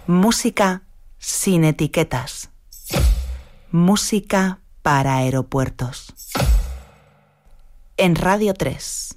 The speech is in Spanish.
Música sin etiquetas. Música para aeropuertos. En Radio 3.